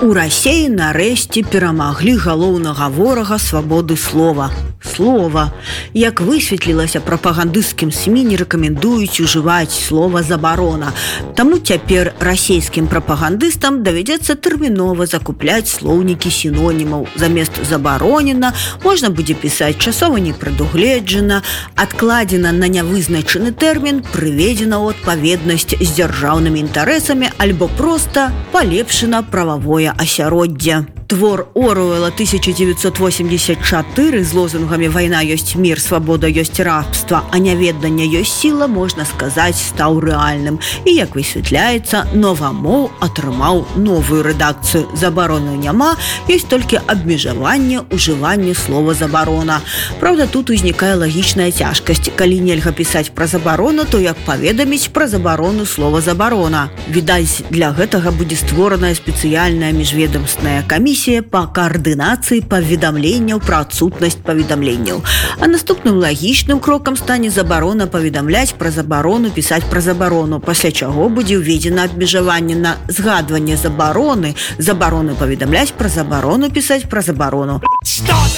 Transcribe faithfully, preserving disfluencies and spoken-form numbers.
У Расіі нарэшце перамаглі галоўнага ворага свабоды слова. Слова. Як высветлілася, прапагандысцкім СМІ не рэкамендуюць ужываць слова «забарона». Таму цяпер расійскім прапагандыстам давядзецца тэрмінова закупляць слоўнікі сінонімаў. Замест «забаронена» можна будзе пісаць «часова не прадугледжана», «адкладзена на нявызначаны тэрмін», «прыведзена ў адпаведнасць з дзяржаўнымі інтарэсамі» альбо проста «палепшана прававое асяроддзе». Твор Оруэлла тысяча девятьсот восемьдесят четыре з лозунгамі «Вайна ёсць мір, свабода ёсць рабства, а няведанне ёсць сіла», можна сказаць, стаў рэальным. І, як высвятляецца, Новамоў атрымаў новую рэдакцыю. Забароны няма, ёсць толькі абмежаванне ўжывання слова «забарона». Праўда, тут узнікае лагічная цяжкасць. Калі нельга пісаць пра забарону, то як паведаміць пра забарону слова «забарона»? Відаць, для гэтага будзе створаная спецыяльная міжведамственная камісія па каардынацыі паведамленняў пра адсутнасць паведамленняў. А наступным лагічным крокам стане забарона паведамляць пра забарону, пісаць пра забарону, пасля чаго будзе ўведзена абмежаванне на згадванне забароны, забароны паведамляць пра забарону, пісаць пра забарону.